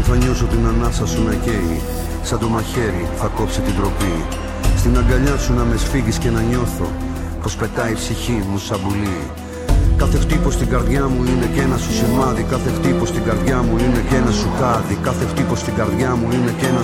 θα νιώσω την ανάσα σου να καίει. Σαν το μαχαίρι θα κόψει την τροπή. Στην αγκαλιά σου να με σφίγγεις και να νιώθω πως πετάει η ψυχή μου σαν πουλί. Κάθε χτύπος στην καρδιά μου είναι και ένα σου σημάδι. Κάθε χτύπος στην καρδιά μου είναι και ένα σου χάδι. Κάθε χτύπος στην καρδιά μου είναι και ένα